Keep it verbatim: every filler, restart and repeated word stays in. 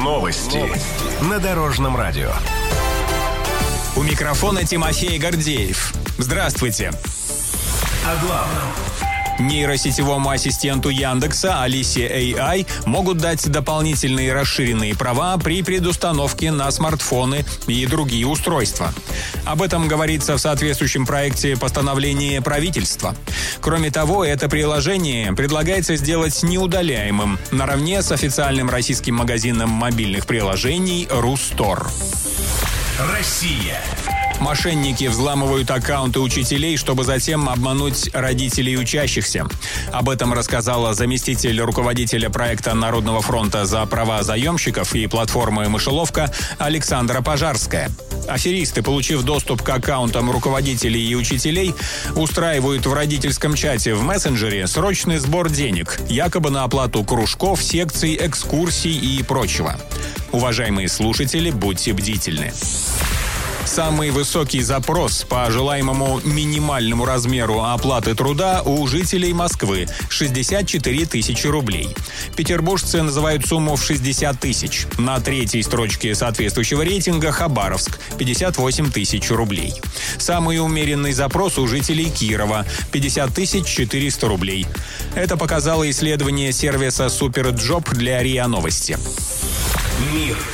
Новости на Дорожном радио. У микрофона Тимофей Гордеев. Здравствуйте. О главном. Нейросетевому ассистенту Яндекса Алисе эй ай могут дать дополнительные расширенные права при предустановке на смартфоны и другие устройства. Об этом говорится в соответствующем проекте постановления правительства. Кроме того, это приложение предлагается сделать неудаляемым наравне с официальным российским магазином мобильных приложений Рустор. Россия. Мошенники взламывают аккаунты учителей, чтобы затем обмануть родителей учащихся. Об этом рассказала заместитель руководителя проекта Народного фронта за права заемщиков и платформы «Мышеловка» Александра Пожарская. Аферисты, получив доступ к аккаунтам руководителей и учителей, устраивают в родительском чате в мессенджере срочный сбор денег, якобы на оплату кружков, секций, экскурсий и прочего. Уважаемые слушатели, будьте бдительны. Самый высокий запрос по желаемому минимальному размеру оплаты труда у жителей Москвы – шестьдесят четыре тысячи рублей. Петербуржцы называют сумму в шестьдесят тысяч. На третьей строчке соответствующего рейтинга Хабаровск – пятьдесят восемь тысяч рублей. Самый умеренный запрос у жителей Кирова – пятьдесят тысяч четыреста рублей. Это показало исследование сервиса «Суперджоп» для РИА Новости. Мир.